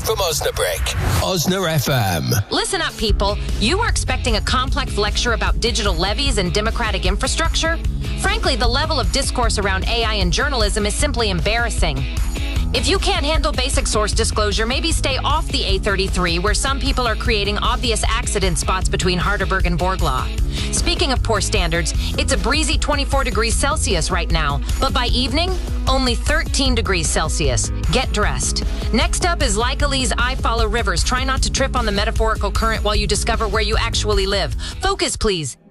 from Osnabrück. Osna FM. Listen up, people. You were expecting a complex lecture about digital levies and democratic infrastructure? Frankly, the level of discourse around AI and journalism is simply embarrassing. If you can't handle basic source disclosure, maybe stay off the A33, where some people are creating obvious accident spots between Harderberg and Borglaw. Speaking of poor standards, it's a breezy 24 degrees Celsius right now, but by evening, only 13 degrees Celsius. Get dressed. Next up is Leica Lee's I Follow Rivers. Try not to trip on the metaphorical current while you discover where you actually live. Focus, please.